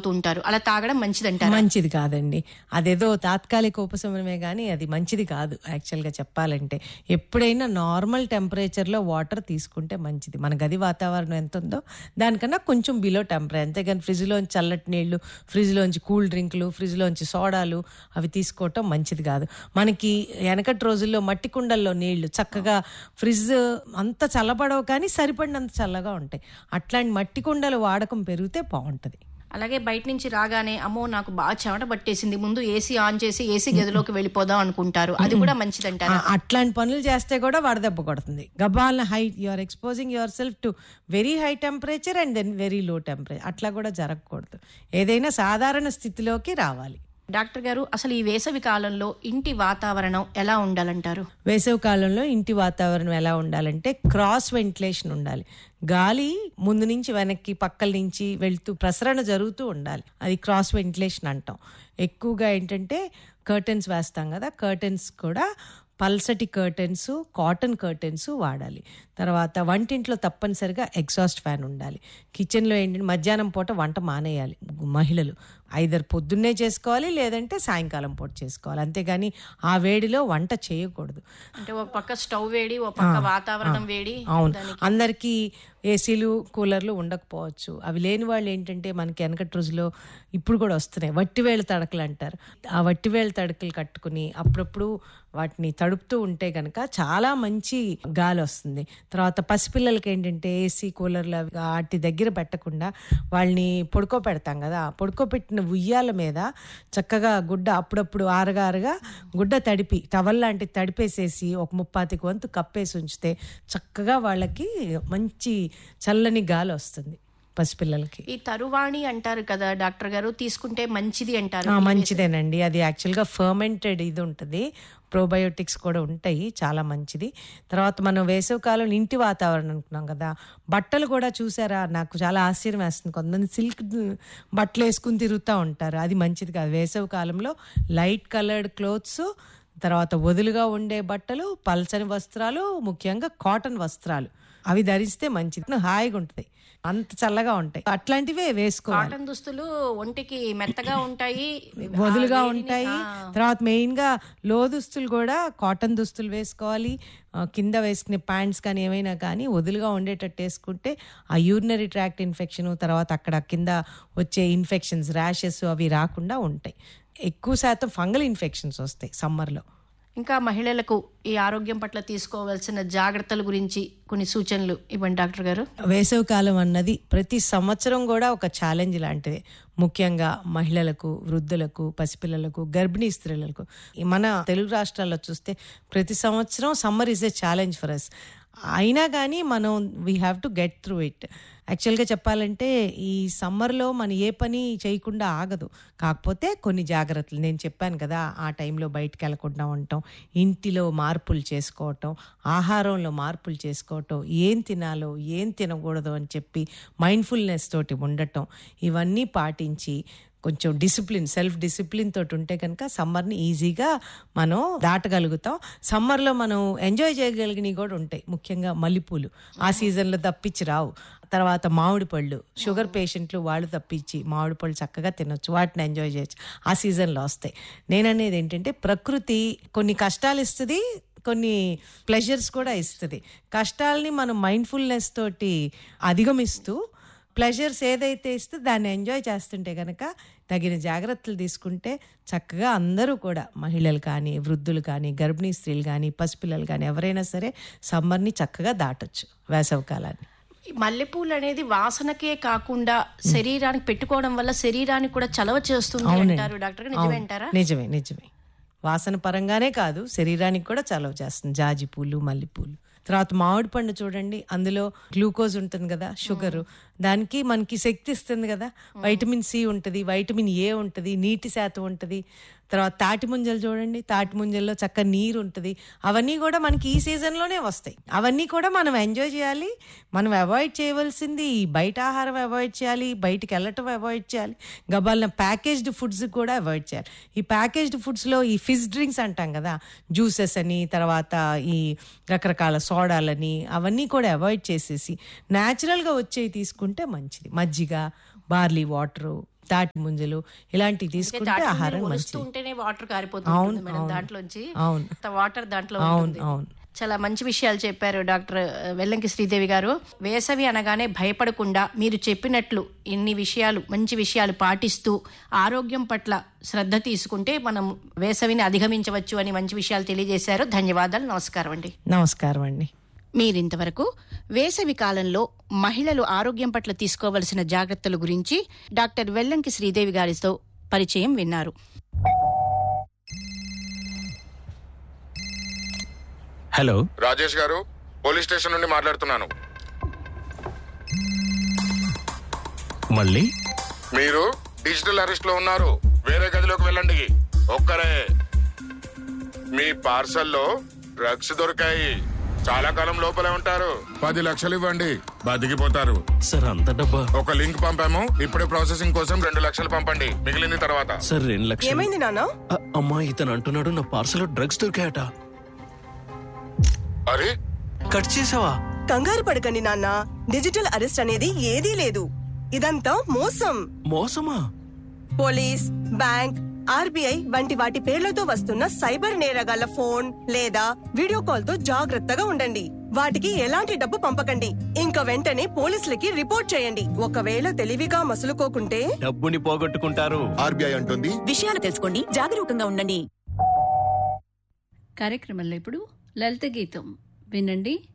ఉంటారు. అలా తాగడం మంచిదంటారా? మంచిది కాదండి. అదేదో తాత్కాలిక ఉపశమనమే గానీ అది మంచిది కాదు. యాక్చువల్గా చెప్పాలంటే ఎప్పుడైనా నార్మల్ టెంపరేచర్లో వాటర్ తీసుకుంటే మంచిది. మన గది వాతావరణం ఎంత ఉందో దానికన్నా కొంచెం బిలో టెంపరేచర్. అంతేగాని ఫ్రిడ్జ్లోంచి చల్లటి నీళ్లు, ఫ్రిడ్జ్లోంచి కూల్ డ్రింకులు, ఫ్రిడ్జ్లోంచి సోడాలు అవి తీసుకోవటం మంచిది కాదు. మనకి వెనకటి రోజుల్లో మట్టి కుండల్లో నీళ్లు చక్కగా ఫ్రిడ్జ్ అంత చల్లబడవు కానీ సరిపడినంత చల్లగా ఉంటాయి. అట్లాంటి మట్టి కుండలు వాడకం పెరిగితే బాగుంటుంది. అలాగే బయట నుంచి రాగానే అమ్మో నాకు బాగా చెమట పట్టేసింది, ముందు ఏసీ ఆన్ చేసి ఏసీ గదిలోకి వెళ్ళిపోదాం అనుకుంటారు. అది కూడా మంచిదంటారా? అట్లాంటి పనులు చేస్తే కూడా వడదెబ్బ కొడుతుంది. గబాల్న you are exposing your self to very high temperature and then very low temperature. అట్లా కూడా జరగకూడదు. ఏదైనా సాధారణ స్థితిలోకి రావాలి. డాక్టర్ గారు, అసలు ఈ వేసవి కాలంలో ఇంటి వాతావరణం ఎలా ఉండాలంటారు? వేసవి కాలంలో ఇంటి వాతావరణం ఎలా ఉండాలంటే క్రాస్ వెంటిలేషన్ ఉండాలి. గాలి ముందు నుంచి వెనక్కి పక్కల నుంచి వెళ్తూ ప్రసరణ జరుగుతూ ఉండాలి. అది క్రాస్ వెంటిలేషన్ అంటాం. ఎక్కువగా ఏంటంటే కర్టెన్స్ వేస్తాం కదా, కర్టెన్స్ కూడా పల్సటి కర్టెన్స్, కాటన్ కర్టెన్స్ వాడాలి. తర్వాత వంటింట్లో తప్పనిసరిగా ఎగ్జాస్ట్ ఫ్యాన్ ఉండాలి. కిచెన్లో ఏంటంటే మధ్యాహ్నం పూట వంట మానేయాలి మహిళలు. ఐదర్ పొద్దున్నే చేసుకోవాలి లేదంటే సాయంకాలం పూట చేసుకోవాలి. అంతేగాని ఆ వేడిలో వంట చేయకూడదు. అంటే ఒక పక్క స్టవ్ వేడి, ఒక పక్క వాతావరణం వేడి. అవును, అందరికీ ఏసీలు కూలర్లు ఉండకపోవచ్చు. అవి లేని వాళ్ళు ఏంటంటే మనకి వెనకటి రోజులో ఇప్పుడు కూడా వస్తున్నాయి వట్టివేళ్ళ తడకలు అంటారు. ఆ వట్టివేళ్ళ తడకలు కట్టుకుని అప్పుడప్పుడు వాటిని తడుపుతూ ఉంటే కనుక చాలా మంచి గాలి వస్తుంది. తర్వాత పసిపిల్లలకి ఏంటంటే ఏసీ కూలర్లు వాటి దగ్గర పెట్టకుండా వాళ్ళని పడుకోపెడతాం కదా, పడుకోపెట్టిన ఉయ్యాల మీద చక్కగా గుడ్డ అప్పుడప్పుడు ఆరగా గుడ్డ తడిపి టవల్ లాంటి తడిపేసేసి ఒక 30 వంతు కప్పేసి ఉంచితే చక్కగా వాళ్ళకి మంచి చల్లని గాలి వస్తుంది పసిపిల్లలకి. ఈ తరువాణి అంటారు కదా డాక్టర్ గారు, తీసుకుంటే మంచిది అంటారు. మంచిదేనండి. అది యాక్చువల్గా ఫర్మెంటెడ్ ఇది ఉంటుంది, ప్రోబయోటిక్స్ కూడా ఉంటాయి, చాలా మంచిది. తర్వాత మనం వేసవికాలం ఇంటి వాతావరణం అనుకున్నాం కదా, బట్టలు కూడా చూసారా, నాకు చాలా ఆశ్చర్యం వేస్తుంది. కొంతమంది సిల్క్ బట్టలు వేసుకుని తిరుగుతూ ఉంటారు. అది మంచిది కాదు. వేసవి కాలంలో లైట్ కలర్డ్ క్లోత్స్, తర్వాత వదులుగా ఉండే బట్టలు, పల్చని వస్త్రాలు, ముఖ్యంగా కాటన్ వస్త్రాలు అవి ధరిస్తే మంచిది. హాయిగా ఉంటుంది, అంత చల్లగా ఉంటాయి. అట్లాంటివే వేసుకోవాలి. కాటన్ దుస్తులు ఒంటికి మెత్తగా ఉంటాయి, వదులుగా ఉంటాయి. తర్వాత మెయిన్ గా లో దుస్తులు కూడా కాటన్ దుస్తులు వేసుకోవాలి. కింద వేసుకునే ప్యాంట్స్ కానీ ఏమైనా కానీ వదులుగా ఉండేటట్టు వేసుకుంటే ఆ యూరినరీ ట్రాక్ట్ ఇన్ఫెక్షన్, తర్వాత అక్కడ కింద వచ్చే ఇన్ఫెక్షన్స్, ర్యాషెస్ అవి రాకుండా ఉంటాయి. ఎక్కువ శాతం ఫంగల్ ఇన్ఫెక్షన్స్ వస్తాయి సమ్మర్లో. ఇంకా మహిళలకు ఈ ఆరోగ్యం పట్ల తీసుకోవాల్సిన జాగ్రత్తల గురించి కొన్ని సూచనలు ఇవ్వండి డాక్టర్ గారు. వేసవి కాలం అన్నది ప్రతి సంవత్సరం కూడా ఒక ఛాలెంజ్ లాంటిది. ముఖ్యంగా మహిళలకు, వృద్ధులకు, పసిపిల్లలకు, గర్భిణీ స్త్రీలకు. మన తెలుగు రాష్ట్రాల్లో చూస్తే ప్రతి సంవత్సరం summer is a challenge for us. అయినా కానీ మనం we have to get through it. యాక్చువల్గా చెప్పాలంటే ఈ సమ్మర్లో మనం ఏ పని చేయకుండా ఆగదు. కాకపోతే కొన్ని జాగ్రత్తలు నేను చెప్పాను కదా, ఆ టైంలో బయటకు వెళ్ళకుండా ఉండటం, ఇంటిలో మార్పులు చేసుకోవటం, ఆహారంలో మార్పులు చేసుకోవటం, ఏం తినాలో ఏం తినకూడదు అని చెప్పి మైండ్ఫుల్నెస్ తోటి ఉండటం, ఇవన్నీ పాటించి కొంచెం డిసిప్లిన్, సెల్ఫ్ డిసిప్లిన్ తోటి ఉంటే కనుక సమ్మర్ని ఈజీగా మనం దాటగలుగుతాం. సమ్మర్లో మనం ఎంజాయ్ చేయగలిగినవి కూడా ఉంటాయి. ముఖ్యంగా మల్లెపూలు ఆ సీజన్లో తప్పించి రావు. తర్వాత మామిడి పళ్ళు, షుగర్ పేషెంట్లు వాళ్ళు తప్పించి మామిడి పళ్ళు చక్కగా తినొచ్చు, వాటిని ఎంజాయ్ చేయొచ్చు, ఆ సీజన్లో వస్తాయి. నేననేది ఏంటంటే ప్రకృతి కొన్ని కష్టాలు ఇస్తుంది, కొన్ని ప్లెజర్స్ కూడా ఇస్తుంది. కష్టాలని మనం మైండ్ఫుల్నెస్ తోటి అధిగమిస్తూ ప్లెజర్స్ ఏదైతే ఇస్తే దాన్ని ఎంజాయ్ చేస్తుంటే కనుక తగిన జాగ్రత్తలు తీసుకుంటే చక్కగా అందరూ కూడా మహిళలు కానీ, వృద్ధులు కానీ, గర్భిణీ స్త్రీలు కానీ, పసిపిల్లలు కానీ ఎవరైనా సరే సమ్మర్ని చక్కగా దాటొచ్చు వేసవి కాలాన్ని. మల్లెపూలు అనేది వాసనకే కాకుండా శరీరానికి పెట్టుకోవడం వల్ల శరీరానికి కూడా చలవ చేస్తుంది అంటారు డాక్టర్ గారు, నిజమేంటారా? నిజమే. వాసన పరంగానే కాదు, శరీరానికి కూడా చలవ చేస్తుంది జాజి పూలు, మల్లెపూలు. తర్వాత మామిడి పండు చూడండి, అందులో గ్లూకోజ్ ఉంటుంది కదా, షుగర్, దానికి మనకి శక్తి ఇస్తుంది కదా. వైటమిన్ సి ఉంటుంది, వైటమిన్ ఏ ఉంటుంది, నీటి శాతం ఉంటుంది. తర్వాత తాటి ముంజలు చూడండి, తాటి ముంజల్లో చక్క నీరు ఉంటుంది. అవన్నీ కూడా మనకి ఈ సీజన్లోనే వస్తాయి. అవన్నీ కూడా మనం ఎంజాయ్ చేయాలి. మనం అవాయిడ్ చేయవలసింది ఈ బయట ఆహారం అవాయిడ్ చేయాలి, బయటికి వెళ్ళటం అవాయిడ్ చేయాలి, గబాలిన ప్యాకేజ్డ్ ఫుడ్స్ కూడా అవాయిడ్ చేయాలి. ఈ ప్యాకేజ్డ్ ఫుడ్స్లో ఈ ఫిజ్ డ్రింక్స్ అంటాం కదా, జ్యూసెస్ అని, తర్వాత ఈ రకరకాల సోడాలని, అవన్నీ కూడా అవాయిడ్ చేసేసి న్యాచురల్గా వచ్చేవి తీసుకుంటే మంచిది. మజ్జిగ, బార్లీ వాటరు, తాటి ముంజలు ఇలాంటివి తీసుకుంటే ఆహారం వస్తూ మంచిది. ఉంటేనే వాటర్ కారిపోతుంది మేడం దాంట్లోంచి. అవును. వాటర్ దాంట్లో అవును ఉంటుంది. అవును చాలా మంచి విషయాలు చెప్పారు డాక్టర్ వెల్లంకి శ్రీదేవి గారు. వేసవి అనగానే భయపడకుండా మీరు చెప్పినట్లు ఇన్ని విషయాలు మంచి విషయాలు పాటిస్తూ ఆరోగ్యం పట్ల శ్రద్ధ తీసుకుంటే మనం వేసవిని అధిగమించవచ్చు అని మంచి విషయాలు తెలియజేశారు. ధన్యవాదాలు. నమస్కారం అండి. నమస్కారం అండి. మీరింతవరకు వేసవి కాలంలో మహిళలు ఆరోగ్యం పట్ల తీసుకోవలసిన జాగ్రత్తల గురించి డాక్టర్ వెల్లంకి శ్రీదేవి గారితో పరిచయం విన్నారు. హలో, రాజేష్ గారు, పోలీస్ స్టేషన్ నుండి మాట్లాడుతున్నాను. మళ్ళీ మీరు డిజిటల్ అరెస్ట్ లో ఉన్నారు. వేరే గదిలోకి వెళ్ళండి. ఒక్కరే. మీ పార్సల్లో డ్రగ్స్ దొరికాయి. చాలా కాలం లోపలే ఉంటారు. 10 లక్షలు ఇవ్వండి, బతికిపోతారు. సార్ అంత డబ్బా? ఒక లింక్ పంపాము, ఇప్పుడే ప్రాసెసింగ్ కోసం 2 లక్షలు పంపండి, మిగిలింది తర్వాత. సార్ 2 లక్షలు. ఏమైంది నాన్న? అమ్మా, ఇతను అంటున్నాడు నా పార్సల్ డ్రగ్స్ దొరికాయట. అరే, కట్ చేసావా? కంగారు పడకండి నాన్న, డిజిటల్ అరెస్ట్ అనేది ఏదీ లేదు. ఇదంతా మోసం. మోసమా? పోలీస్, బ్యాంక్, ఆర్బీఐ వంటి వాటి పేర్లతో వస్తున్న సైబర్ నేరగాళ్ల ఫోన్ లేదా వీడియో కాల్ తో జాగ్రత్తగా ఉండండి. వాటికి ఎలాంటి డబ్బు పంపకండి. ఇంకా వెంటనే పోలీసులకి రిపోర్ట్ చేయండి. ఒకవేళ తెలివిగా మసులుకోకుంటే డబ్బుని పోగొట్టుకుంటారు. ఆర్బీఐ అంటుంది. విషయాలు తెలుసుకోండి, జాగరూకంగా ఉండండి. కార్యక్రమంలో ఇప్పుడు లలిత గీతం వినండి.